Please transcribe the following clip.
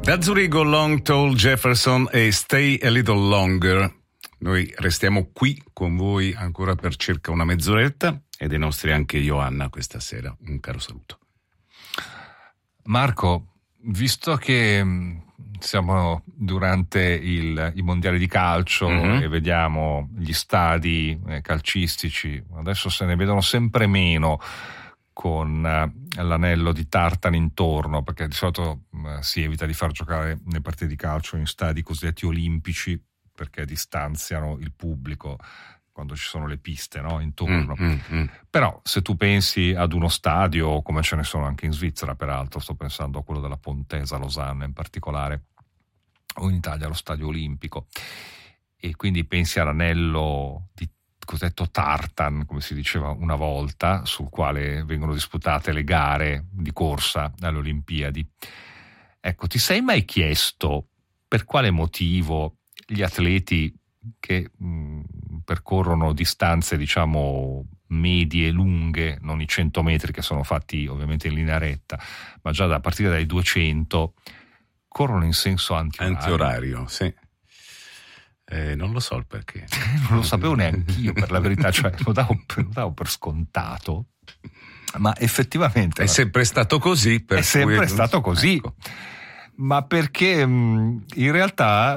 Da Zurigo, Long Tall Jefferson e Stay a Little Longer. Noi restiamo qui con voi ancora per circa una mezz'oretta e dei nostri anche Johanna questa sera. Un caro saluto. Marco, visto che siamo durante i mondiali di calcio e vediamo gli stadi calcistici, adesso se ne vedono sempre meno con l'anello di tartano intorno, perché di solito si evita di far giocare le partite di calcio in stadi cosiddetti olimpici, perché distanziano il pubblico quando ci sono le piste, no, intorno. Però se tu pensi ad uno stadio, come ce ne sono anche in Svizzera peraltro, sto pensando a quello della Pontesa Losanna in particolare, o in Italia lo stadio olimpico, e quindi pensi all'anello di cosiddetto tartan, come si diceva una volta, sul quale vengono disputate le gare di corsa alle Olimpiadi. Ecco, ti sei mai chiesto per quale motivo gli atleti che percorrono distanze, diciamo, medie, lunghe, non i 100 metri che sono fatti ovviamente in linea retta, ma già a partire dai 200, corrono in senso antiorario, sì. Non lo so il perché. Non lo sapevo neanch'io, per la verità, cioè lo davo per scontato, ma effettivamente è sempre stato così. Ecco. Ma perché in realtà